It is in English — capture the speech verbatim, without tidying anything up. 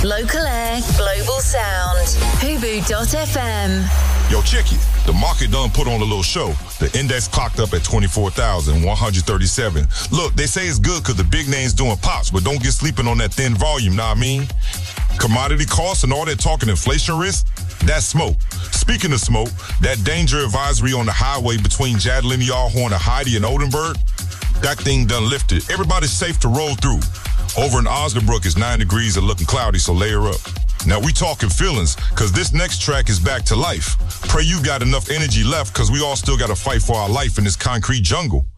Local air, global sound. Hubu dot F M. Yo, check it. The market done put on a little show. The index clocked up at twenty-four thousand one hundred thirty-seven. Look, they say it's good because the big names doing pops, but don't get sleeping on that thin volume, know what I mean? Commodity costs and all that talking inflation risk, that's smoke. Speaking of smoke, that danger advisory on the highway between Jadlin, Yalhorn, Heidi, and Oldenburg, that thing done lifted. Everybody's safe to roll through. Over in Osnabrück, it's nine degrees and looking cloudy, so layer up. Now, we talking feelings, because this next track is back to life. Pray you got enough energy left, because we all still got to fight for our life in this concrete jungle.